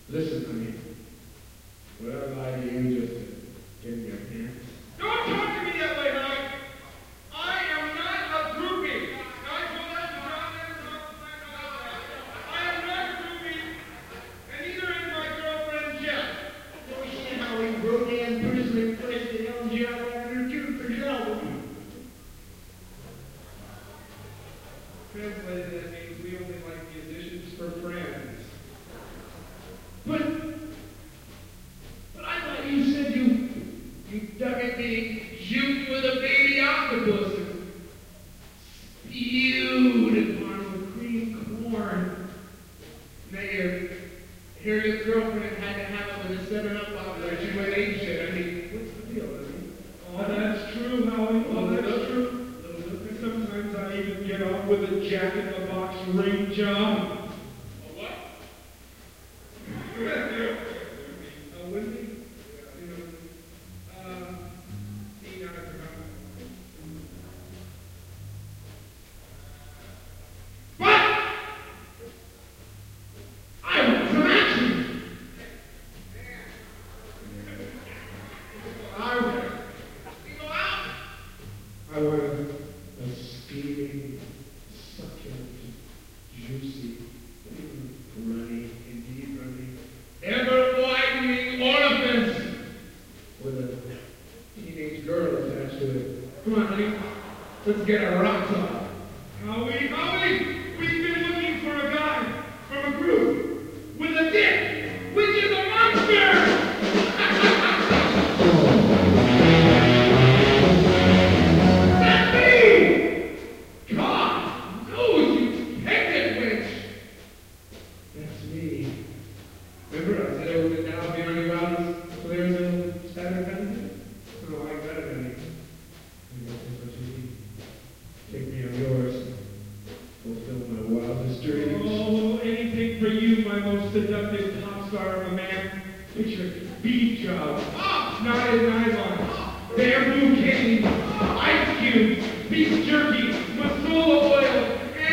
Listen, honey. Whatever I do, you just give me your hand. Don't talk to me that way, Mike. I am not a groupie. I am not a groupie, and neither is my girlfriend Jeff. Don't see how we broke and personally placed the LGL under two for the album. Translated, that means we only like musicians for friends. But I thought you said you dug at me juked with a baby octopus and spewed it on with cream corn. Now your girlfriend had to have it with a 7-Up operation with ain't shit. I mean, what's the deal? I mean, Oh, that's true, Howie. Oh, that's true. Sometimes I even get off with a jack-in-the-box ring job. what? Wendy? But I want some action. I want a steaming, succulent, juicy, runny, indeed runny, ever-widening orifice with a teenage girl attached to it. Come on, honey. Let's get our rocks off. Howie! We've been looking for a guy from a group with a dick, which is a monster! That's me! God knows you hectic witch! That's me. Remember I said I was now behind the mountains, so there's a Saturday night? Oh, I got it, honey. I guess that's what you need. Take me on yours. Fulfill my wildest dreams. Oh, anything for you, my most seductive pop star of a man. Picture beef job, knotted nylon, bamboo canes, ice cubes, beef jerky, Masolo